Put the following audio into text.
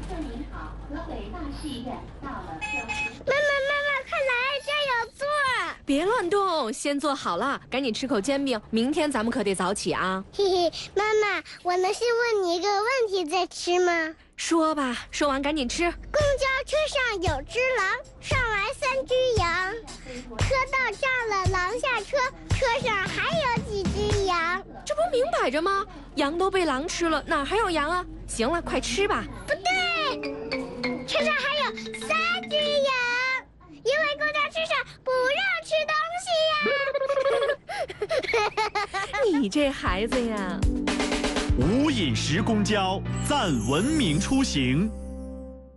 妈，快来，这儿有座。 别乱动，先坐好了，赶紧吃口煎饼，明天咱们可得早起啊。 嘿嘿，妈妈，我能先问你一个问题再吃吗？ 说吧，说完赶紧吃。 公交车上有只狼，上来3只羊，车到站了，狼下车，车上还有几只羊？ 这不明摆着吗？羊都被狼吃了，哪还有羊啊？行了，快吃吧。 不对，车上还有3只羊，因为公交车上不让吃东西呀。 你这孩子呀。 无饮食公交，赞文明出行。